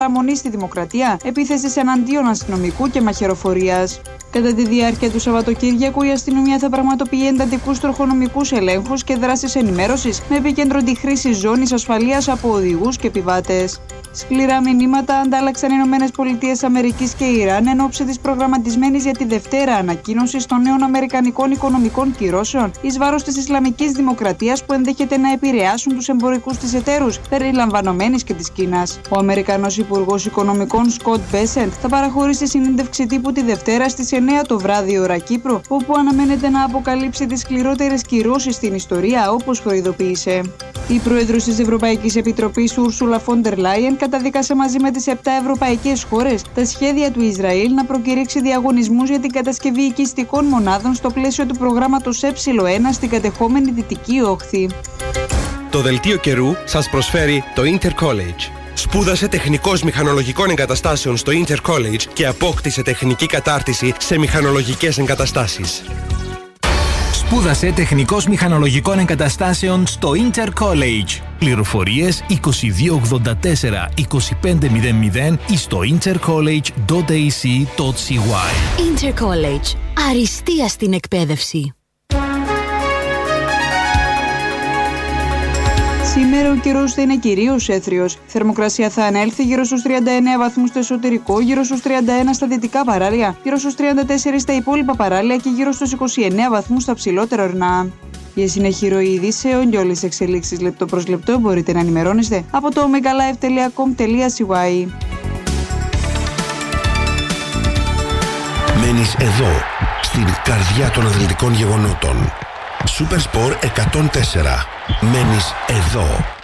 παραμονή στη δημοκρατία, επίθεσης εναντίον αστυνομικού και μαχαιροφορίας. Κατά τη διάρκεια του Σαββατοκύριακου, η αστυνομία θα πραγματοποιεί εντατικούς τροχονομικούς ελέγχους και δράσεις ενημέρωσης με επίκεντρο τη χρήση ζώνης ασφαλείας από οδηγούς και επιβάτες. Σκληρά μηνύματα αντάλλαξαν οι ΗΠΑ και Ιράν εν ώψη της προγραμματισμένης για τη Δευτέρα ανακοίνωσης των νέων αμερικανικών οικονομικών κυρώσεων εις βάρος της Ισλαμικής Δημοκρατίας που ενδέχεται να επηρεάσουν τους εμπορικούς της εταίρους, περιλαμβανομένης και της Κίνας. Ο Αμερικανός Υπουργός Οικονομικών Σκοτ Μπέσεντ θα παραχωρήσει συνέντευξη τύπου τη Δευτέρα στις 9 το βράδυ ώρα Κύπρου, όπου αναμένεται να αποκαλύψει τις σκληρότερες κυρώσεις στην ιστορία, όπως προειδοποίησε. Η πρόεδρος της Ευρωπαϊκής Επιτροπής, Ούρσουλα φον ντερ Λάιεν, καταδίκασε μαζί με τις 7 ευρωπαϊκές χώρες τα σχέδια του Ισραήλ να προκηρύξει διαγωνισμούς για την κατασκευή οικιστικών μονάδων στο πλαίσιο του προγράμματος Ε1 στην κατεχόμενη Δυτική Όχθη. Το δελτίο καιρού σας προσφέρει το Intercollege. Σπούδασε τεχνικός μηχανολογικών εγκαταστάσεων στο Intercollege και απόκτησε τεχνική κατάρτιση σε μηχανολογικές εγκαταστάσεις. Σπούδασε τεχνικός μηχανολογικών εγκαταστάσεων στο Intercollege. Πληροφορίες 2284 2500 ή στο intercollege.ac.cy. Intercollege. Αριστεία στην εκπαίδευση. Σήμερα ο καιρός θα είναι κυρίως έθριος. Θερμοκρασία θα ανέλθει γύρω στους 39 βαθμούς στο εσωτερικό, γύρω στους 31 στα δυτικά παράλια, γύρω στους 34 στα υπόλοιπα παράλια και γύρω στους 29 βαθμούς στα ψηλότερα ορεινά. Για συνεχή ροή ειδήσεων και όλες τις εξελίξεις λεπτό προς λεπτό μπορείτε να ενημερώνεστε από το megalive.com.cy. Μένεις εδώ, στην καρδιά των αθλητικών γεγονότων. Supersport 104. Μένεις εδώ.